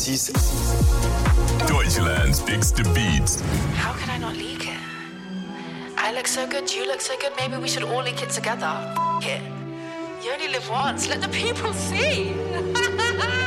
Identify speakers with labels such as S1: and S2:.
S1: 6.
S2: Deutschland's biggest beats.
S3: How can I not leak it? I look so good, you look so good, maybe we should all leak it together. F it. You only live once, let the people see.